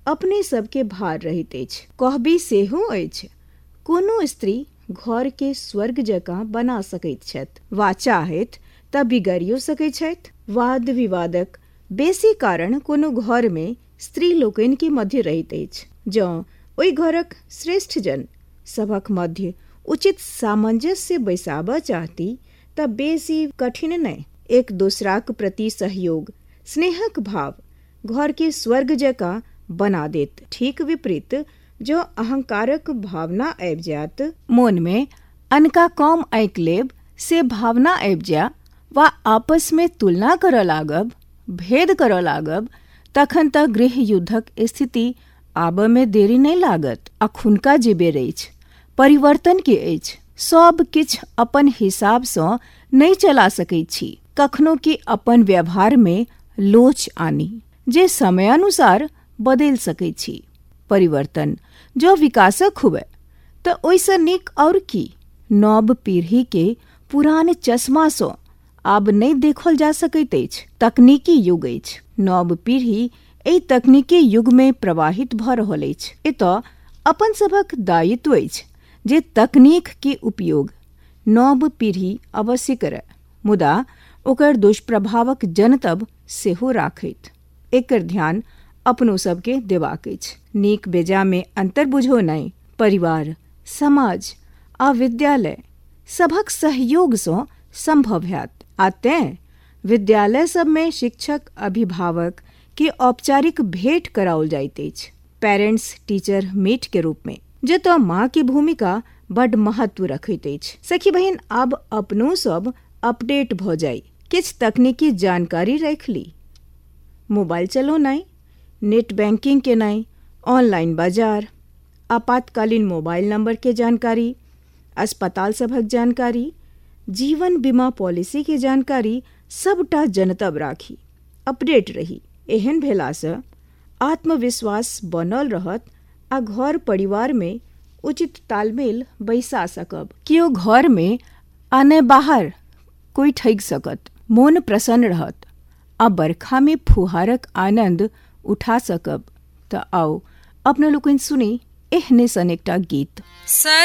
अपने सबके भार रहित अछि। कहबी सेहो अछि, कोनो स्त्री घर के स्वर्ग जकाँ बना सकैत छथि वा चाहैत तऽ बिगाड़ियो सकैत छथि। वाद विवादक बेसी कारण कोनो घर में स्त्री लोकनि के मध्य रहैत अछि। जँ ओहि घरक श्रेष्ठ जन सभक मध्य उचित सामंजस्य बैसाबऽ चाहती तऽ बेसी कठिन नहि। एक दोसराक प्रति सहयोग, स्नेहक भाव घर के स्वर्ग जकाँ बना देत। ठीक विपरीत, जो अहंकारक भावना आबि जायत, मोन में अनका कम आँकि लेब से भावना आबि जाय वा आपस में तुलना करऽ लागब, भेद करऽ लागब, तखन तऽ गृह युद्धक स्थिति आबऽ में देरी नहीं लागत। अखुनका जे बेर अछि परिवर्तन के अछि। सब किछु अपन हिसाब सँ नहीं चला सकैत छी। कखनो कि अपन व्यवहार में लोच आनी जे समयानुसार बदलि सकैत छी। परिवर्तन जो विकासक हुए तऽ ओइसँ नीक और की। नव पीढ़ी के पुरान चश्मा सँ आब नहीं देखल जा सकैत अछि। तकनीकी युग अछि। नव पीढ़ी एहि तकनीकी युग में प्रवाहित भऽ रहल अछि। एतऽ अपन सभक दायित्व अछि जे तकनीक के उपयोग नव पीढ़ी अवश्य करय, मुदा ओकर दुष्प्रभावक जनतब सेहो राखैत। एकर ध्यान अपनो सबके देबाक अछि। नीक बेजा में अंतर बुझो नहीं। परिवार, समाज आ विद्यालय सभक सहयोग सँ संभव हैत। आ तें विद्यालय सब में शिक्षक अभिभावक के औपचारिक भेंट कराओल जाइत अछि, पेरेंट्स टीचर मीट के रूप में, जतऽ माँ की भूमिका बड महत्व रखैत अछि। सखी बहिन, आब अपनो सब अपडेट भऽ जाई, किछ तकनीकी जानकारी राख ली। मोबाइल चलो नहीं, नेट बैंकिंग के नहीं, ऑनलाइन बाजार, आपातकालीन मोबाइल नंबर के जानकारी, अस्पताल सभक जानकारी, जीवन बीमा पॉलिसी के जानकारी सबटा जनतब राखी, अपडेट रही। एहन भेलासँ आत्मविश्वास बनल रहत आ घर परिवार में उचित तालमेल बैसा सकब। कियो घर में आ ने बाहर कोई ठगि सकत। मोन प्रसन्न रहत आ बरखा में फुहारक आनंद उठा सकब। तऽ आओ अपना लोकनि सुनी एहने सन एकटा गीत।